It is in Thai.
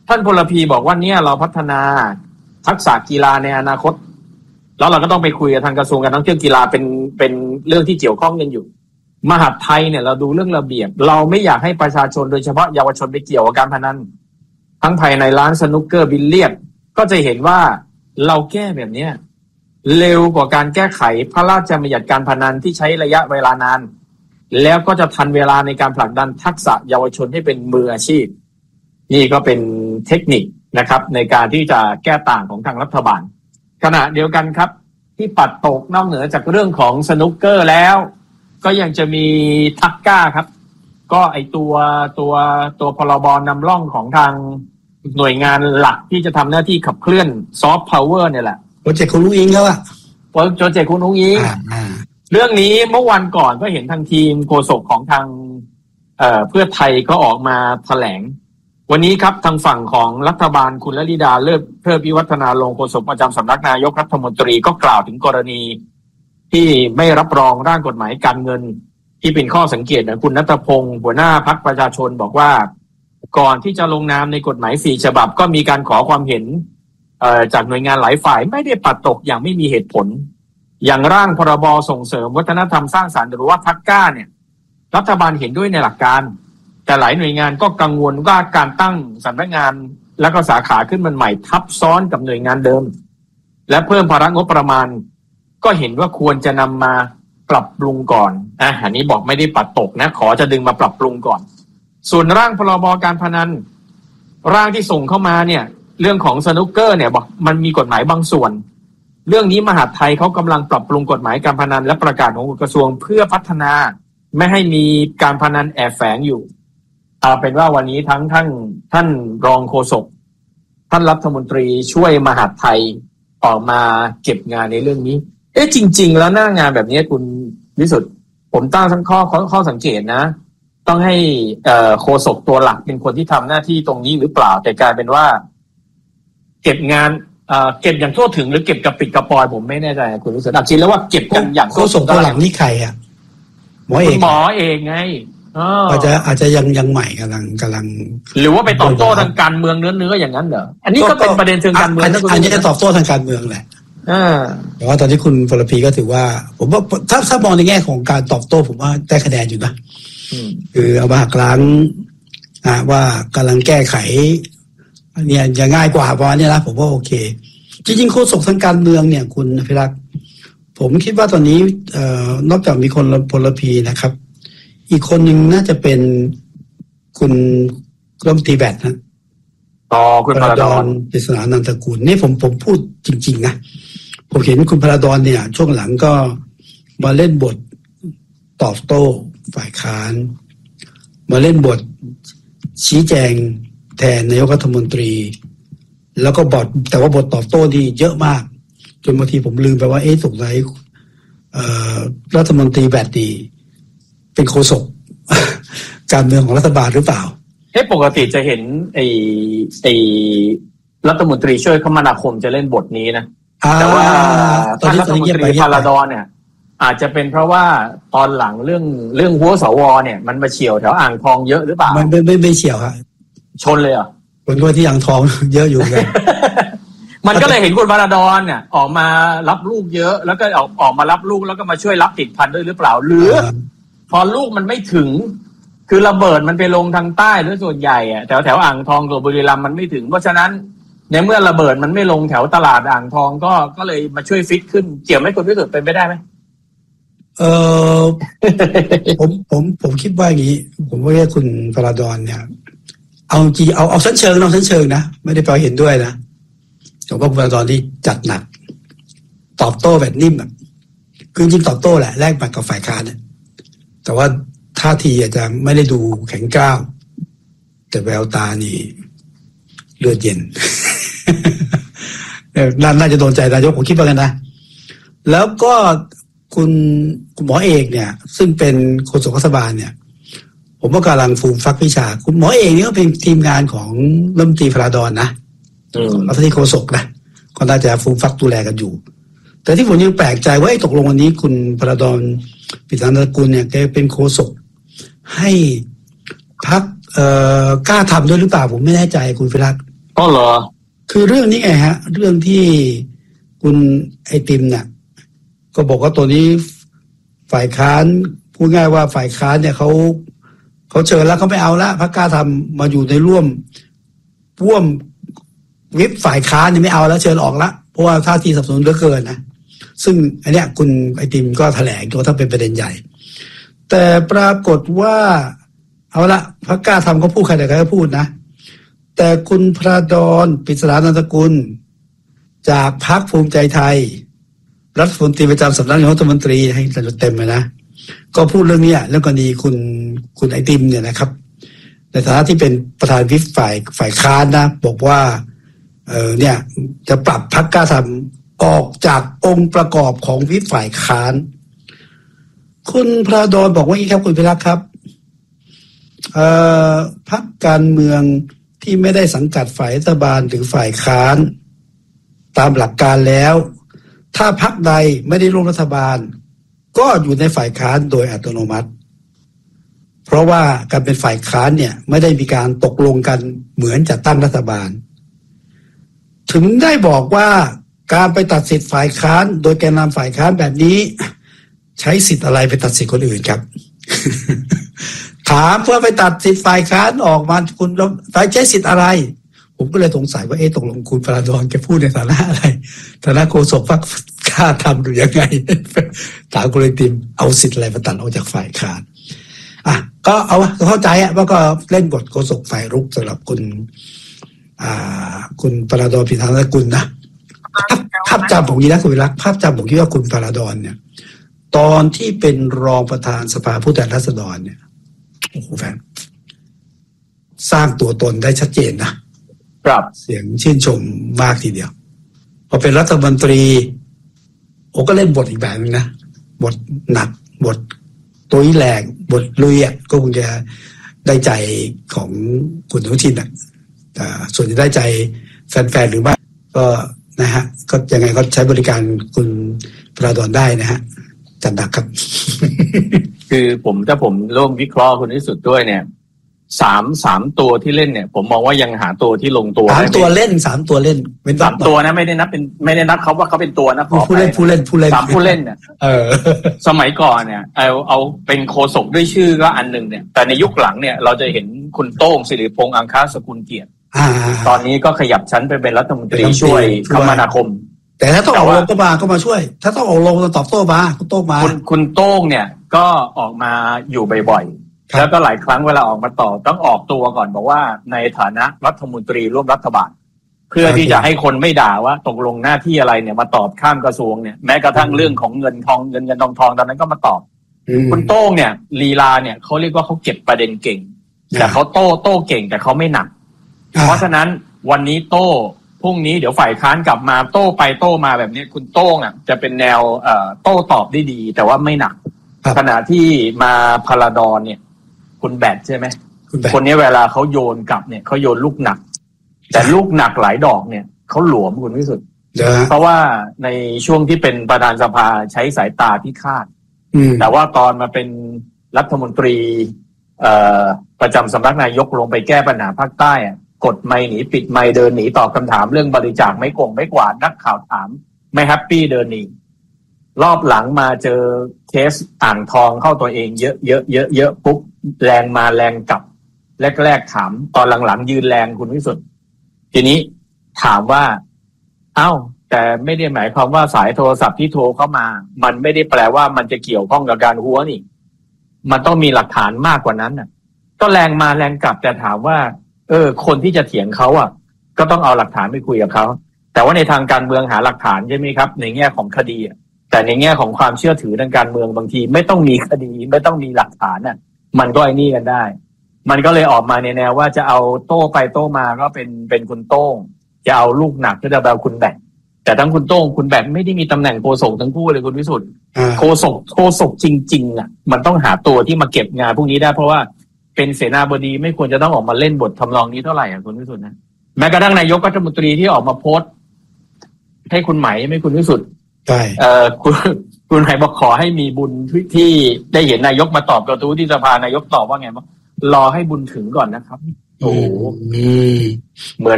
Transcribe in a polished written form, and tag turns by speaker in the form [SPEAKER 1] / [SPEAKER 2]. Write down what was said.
[SPEAKER 1] ท่านพลพีบอกว่าเนี่ยเราพัฒนาทักษะกีฬาในอนาคตแล้วเราก็ต้องไปคุยกับทางกระทรวงการท่องเที่ยวกีฬาเป็นเรื่องที่เกี่ยวข้องกันอยู่มหาดไทยเนี่ยเราดูเรื่องระเบียบเราไม่อยากให้ประชาชนโดยเฉพาะเยาวชนไปเกี่ยวกับการพนันทั้งภายในร้านสนุกเกอร์บิลเลียดก็จะเห็นว่าเราแก้แบบนี้เร็วกว่าการแก้ไขพระราชบัญญัติการพนันที่ใช้ระยะเวลานานแล้วก็จะทันเวลาในการผลักดันทักษะเยาวชนให้เป็นมืออาชีพนี่ก็เป็นเทคนิคนะครับในการที่จะแก้ต่างของทางรัฐบาลขณะเดียวกันครับที่ปัดตกนอกเหนือจากเรื่องของสนุกเกอร์แล้วก็ยังจะมีทักก้าครับก็ไอตัวพรบนำร่องของทางหน่วยงานหลักที่จะทำหน้าที่ขับเคลื่อนซอฟต์พาวเวอร์เนี่ยแหละ
[SPEAKER 2] โปรเจกต์คุณลุงอิงเขาอะ
[SPEAKER 1] โปรเจกต์คุณลุงอิงเรื่องนี้เมื่อวันก่อนก็เห็นทางทีมโฆษกของทางเพื่อไทยก็ออกมาแถลงวันนี้ครับทางฝั่งของรัฐบาลคุณลลิดาเลิศเพิ่มพิวัฒนาลงโฆษกประจำสำนักนายกรัฐมนตรีก็กล่าวถึงกรณีที่ไม่รับรองร่างกฎหมายการเงินที่เป็นข้อสังเกตของคุณณัฐพงศ์หัวหน้าพรรคประชาชนบอกว่าก่อนที่จะลงนามในกฎหมาย4ฉบับก็มีการขอความเห็นจากหน่วยงานหลายฝ่ายไม่ได้ปัดตกอย่างไม่มีเหตุผลอย่างร่างพรบส่งเสริมวัฒนธรรมสร้างสรรค์หรือว่าทักก้าเนี่ยรัฐบาลเห็นด้วยในหลักการแต่หลายหน่วยงานก็กังวลว่าการตั้งสำนักงานและก็สาขาขึ้นมันใหม่ทับซ้อนกับหน่วยงานเดิมและเพิ่มภาระงบประมาณก็เห็นว่าควรจะนำมาปรับปรุงก่อนอันนี้บอกไม่ได้ปัดตกนะขอจะดึงมาปรับปรุงก่อนส่วนร่างพรบการพนันร่างที่ส่งเข้ามาเนี่ยเรื่องของสนุกเกอร์เนี่ยบอกมันมีกฎหมายบางส่วนเรื่องนี้มหาดไทยเขากำลังปรับปรุงกฎหมายการพนันและประกาศของกระทรวงเพื่อพัฒนาไม่ให้มีการพนันแอบแฝงอยู่เป็นว่าวันนี้ทั้งท่านรองโฆษกท่านรัฐมนตรีช่วยมหาดไทยออกมาเก็บงานในเรื่องนี้จริงๆแล้วหน้างานแบบนี้คุณวิสุทธิ์ผมตั้งทั้งข้อสังเกตนะต้องให้โฆษกตัวหลักเป็นคนที่ทำหน้าที่ตรงนี้หรือเปล่าแต่กลายเป็นว่าเก็บงานเก็บอย่างทั่วถึงหรือเก็บกระปิดกระปอยผมไม่แน่ใจคุณวิสุทธิ์จริงแล้วว่าเก็บกันอย่าง
[SPEAKER 2] โฆษกตัวหลักนี่ใครอ่ะหม
[SPEAKER 1] อเองไง
[SPEAKER 2] อาจจะยังใหม่กำลัง
[SPEAKER 1] หรือว่าไปตอบโต้ทางการเมืองเนื้ออย่างนั้นเหรออันนี้ก็เป็นประเด็นเชิงการเมือง
[SPEAKER 2] อันนี้จะตอบโต้ทางการเมืองแหละแต่ว่าตอนที่คุณพลพีก็ถือว่าผมว่าถ้ามองในแง่ของการตอบโต้ผมว่าได้คะแนนอยู่นะคือเอามาหักล้างว่ากำลังแก้ไขเนี่ยจะง่ายกว่าเพราะเนี่ยนะผมว่าโอเคจริงๆโฆษกทางการเมืองเนี่ยคุณอภิรักษ์ผมคิดว่าตอนนี้นอกจากมีคนพลพีนะครับอีกคนหนึ่งน่าจะเป็นคุณรัฐมนตรีแบดนะ
[SPEAKER 1] คุณพระดอน
[SPEAKER 2] ปริศนานันทกุลนี่ผมพูดจริงๆนะผมเห็นคุณพระดอนเนี่ยช่วงหลังก็มาเล่นบทตอบโต้ฝ่ายค้านมาเล่นบทชี้แจงแทนนายกรัฐมนตรีแล้วก็แต่ว่าบทตอบโต้นี่เยอะมากจนบางทีผมลืมไปว่าสงสัยรัฐมนตรีแบดดีเป็นโฆษกการเมืองของรัฐบาลหรือเปล่า
[SPEAKER 1] ปกติจะเห็นไอ้รัฐมนตรีช่วยคมนาคมจะเล่นบทนี้นะแต่ว่าท่านรัฐมนตรีพาราดอนเนี่ยอาจจะเป็นเพราะว่าตอนหลังเรื่องหัวสวเนี่ยมันมาเฉี่ยวแถวอ่างทองเยอะหรือเปล่า
[SPEAKER 2] มันไม่เฉี่ยวครับ
[SPEAKER 1] ชนเลยเหรอ
[SPEAKER 2] คนก็ที่อ่างทองเยอะอยู่กัน
[SPEAKER 1] มันก็เลยเห็นคุณพาราดอนเนี่ยออกมารับลูกเยอะแล้วก็ออกมารับลูกแล้วก็มาช่วยรับติดพันด้วยหรือเปล่าหรือพอลูกมันไม่ถึงคือระเบิดมันไปลงทางใต้หรือส่วนใหญ่อะแถวอ่างทองกับบุรีรัมย์มันไม่ถึงเพราะฉะนั้นในเมื่อระเบิดมันไม่ลงแถวตลาดอ่างทองก็เลยมาช่วยฟิตขึ้นเกี่ยวไหมคุณพิสุทธิ์เป็นไปได้ไหม
[SPEAKER 2] ผมคิดว่าอย่างนี้ผมว่าคุณพาราดอนเนี่ยเอาจริงเอาชั้นเชิงนะไม่ได้แปลเห็นด้วยนะแต่ว่าคุณพาราดอนที่จัดหนักตอบโต้แบบนิ่มแบบคือจริงตอบโต้แหละแลกบัตรกับฝ่ายค้านเนี่ยแต่ว่าท่าทีอาจจะไม่ได้ดูแข็งกร้าวแต่แววตานี่เลือดเย็น น่าจะโดนใจนายกผมคิดว่ากันนะแล้วก็คุณหมอเอกเนี่ยซึ่งเป็นโฆษกรัฐบาลเนี่ยผมว่ากำลังฟูมฟักวิชาคุณหมอเอกนี่ก็เป็นทีมงานของรัฐมนตรีพาราดอนนะรัฐมนตรีโฆษกนะก็น่าจะฟูมฟักดูแลกันอยู่แต่ที่ผมยังแปลกใจว่าตกลงวันนี้คุณพาราดอนปริศนานันทกุลเนี่ยแกเป็นโฆษกให้พรรคกล้าทำด้วยหรือเปล่าผมไม่แน่ใจคุณฟิรัก
[SPEAKER 1] ก็เหรอ
[SPEAKER 2] คือเรื่องนี้ไงฮะเรื่องที่คุณไอติมเนี่ยก็บอกว่าตัวนี้ฝ่ายค้านพูดง่ายว่าฝ่ายค้านเนี่ยเขาเชิญแล้วเขาไม่เอาละพรรคกล้าทำมาอยู่ในร่วมวิปฝ่ายค้านนี่ไม่เอาแล้วเชิญออกละเพราะว่าท่าทีสนับสนุนเหลือเกินนะซึ่งอันเนี้ยคุณไอติมก็แถลงตัวถ้าเป็นประเด็นใหญ่แต่ปรากฏว่าเอาละพรรคกล้าทำเขาพูดใครแต่ใครก็พูดนะแต่คุณพระดอนปริศนานันทกุลจากพรรคภูมิใจไทยรัฐมนตรีประจำสำนักนายกรัฐมนตรีให้จำเต็มเลยนะก็พูดเรื่องนี้เรื่องกรณีคุณไอติมเนี่ยนะครับในฐานะที่เป็นประธานวิปฝ่ายค้านนะบอกว่าเนี่ยจะปรับพรรคกล้าทำออกจากองค์ประกอบของวิปฝ่ายค้านคุณพระดอนบอกว่าอย่างนี้ครับคุณพิรักษ์ครับพรรคการเมืองที่ไม่ได้สังกัดฝ่ายรัฐบาลหรือฝ่ายค้านตามหลักการแล้วถ้าพรรคใดไม่ได้ร่วมรัฐบาลก็อยู่ในฝ่ายค้านโดยอัตโนมัติเพราะว่าการเป็นฝ่ายค้านเนี่ยไม่ได้มีการตกลงกันเหมือนจะตั้งรัฐบาลถึงได้บอกว่าการไปตัดสิทธิ์ฝ่ายค้านโดยแกนนำฝ่ายค้านแบบนี้ใช้สิทธิ์อะไรไปตัดสิทธิ์คนอื่นครับ ถามเพื่อไปตัดสิทธิ์ฝ่ายค้านออกมาคุณฝ่ายใช้สิทธิ์อะไรผมก็เลยสงสัยว่าตกลงคุณพระดอนแกพูดในฐานะอะไรฐานะโฆษกพรรคกล้าทำหรือยังไงถามคุณไอติมเอาสิทธิ์อะไรมาตัดออกจากฝ่ายค้านก็เอาเข้าใจว่าก็เล่นบทโฆษกฝ่ายรุกสำหรับคุณพระดอนปริศนานันทกุลนะภาพจำผมนี้นะคุณวิรักภาพจำผมคิดว่าคุณพระดอนเนี่ยตอนที่เป็นรองประธานสภาผู้แทนราษฎรเนี่ยโอ้โหแฟนสร้างตัวตนได้ชัดเจนนะครับเสียงชื่นชมมากทีเดียวพอเป็นรัฐมนตรีก็เล่นบทอีกแบบนึงนะบทหนักบทตัวแรงบทลุยก็คงจะได้ใจของคุณอนุทินแต่ส่วนจะได้ใจแฟนๆหรือไม่ก็นะฮะก็ยังไงก็ใช้บริการคุณพระดอนได้นะฮะจัดหนักครับ
[SPEAKER 1] คือถ้าผมร่วมวิเคราะห์คุณที่สุดด้วยเนี่ย3ตัวที่เล่นเนี่ยผมมองว่ายังหาตัวที่ลงตัว
[SPEAKER 2] 3ตัวเล่น3ตัวเล่น
[SPEAKER 1] เป็น3ตัวนะไม่ได้นับเขาว่าเขาเป็นตัวนะ
[SPEAKER 2] ผู้เล่น3ผู้เล่นเนี่ย
[SPEAKER 1] สมัยก่อนเนี่ยเอาเป็นโฆษกด้วยชื่อก็อันนึงเนี่ยแต่ในยุคหลังเนี่ยเราจะเห็นคุณโต้งสิริพงษ์อังคาสกุลเกียรติตอนนี้ก็ขยับชั้นไปเป็นรัฐมนตรีช่วยคมนาคม
[SPEAKER 2] แต่ถ้าต้องออกลงก็มาช่วยถ้าต้องออกลงตอบโต้มาคุณโต้งมา
[SPEAKER 1] คุณโต้งเนี่ยก็ออกมาอยู่บ่อยๆแล้วก็หลายครั้งเวลาออกมาตอบต้องออกตัวก่อนบอกว่าในฐานะรัฐมนตรีร่วมรัฐบาลเพื่อที่จะให้คนไม่ด่าว่าตกลงหน้าที่อะไรเนี่ยมาตอบข้ามกระทรวงเนี่ยแม้กระทั่งเรื่องของเงินทองตอนนั้นก็มาตอบคุณโต้งเนี่ยลีลาเนี่ยเขาเรียกว่าเขาเก็บประเด็นเก่งแต่เขาโต้เก่งแต่เขาไม่หนักเพราะฉะนั้นวันนี้โต้พรุ่งนี้เดี๋ยวฝ่ายค้านกลับมาโต้ไปโต้มาแบบนี้คุณโต้งจะเป็นแนวโต้ตอบได้ดีแต่ว่าไม่หนักขณะที่มาพลาดอนเนี่ยคุณแบทใช่ไหมคนนี้เวลาเขาโยนกลับเนี่ยเขาโยนลูกหนักแต่ลูกหนักหลายดอกเนี่ยเขาหลวมคุณวิสุทธิ์เพราะว่าในช่วงที่เป็นประธานสภาใช้สายตาที่คาดแต่ว่าตอนมาเป็นรัฐมนตรีประจำสำนักนายกลงไปแก้ปัญหาภาคใต้กดไมค์หนีปิดไมค์เดินหนีตอบคำถามเรื่องบริจาคไม่กวาดนักข่าวถามไม่แฮปปี้เดินหนีรอบหลังมาเจอเคสอ่างทองเข้าตัวเองเยอะปุ๊บแรงมาแรงกลับแรกถามตอนหลังๆยืนแรงคุณวิสุทธิ์ทีนี้ถามว่าแต่ไม่ได้หมายความว่าสายโทรศัพท์ที่โทรเข้ามามันไม่ได้แปลว่ามันจะเกี่ยวข้องกับการหัวนี่มันต้องมีหลักฐานมากกว่านั้นก็แรงมาแรงกลับแต่ถามว่าคนที่จะเถียงเขาก็ต้องเอาหลักฐานไปคุยกับเขาแต่ว่าในทางการเมืองหาหลักฐานใช่ไหมครับในแง่ของคดีแต่ในแง่ของความเชื่อถือทางการเมืองบางทีไม่ต้องมีคดีไม่ต้องมีหลักฐานมันก็ไอ้นี่กันได้มันก็เลยออกมาในแนวว่าจะเอาโต้ไปโต้มาก็เป็นคุณโต้งจะเอาลูกหนักก็จะเอาคุณแบกแต่ทั้งคุณโต้งคุณแบกไม่ได้มีตำแหน่งโฆษกทั้งคู่เลยคุณวิสุทธิ์โฆษกจริงๆมันต้องหาตัวที่มาเก็บงานพวกนี้ได้เพราะว่าเป็นเสนาบดีไม่ควรจะต้องออกมาเล่นบททำนองนี้เท่าไหร่คุณวิสุทธิ์นะแม้กระทั่งนายกรัฐมนตรีที่ออกมาโพสต์ให้คุณไหมไม่คุณวิสุทธิ์
[SPEAKER 2] ใช่
[SPEAKER 1] คุณไหมบอกขอให้มีบุญที่ได้เห็นนายกมาตอบกระทู้ที่สภานายกตอบว่าไงบ้างรอให้บุญถึงก่อนนะครับโอ้เหมือน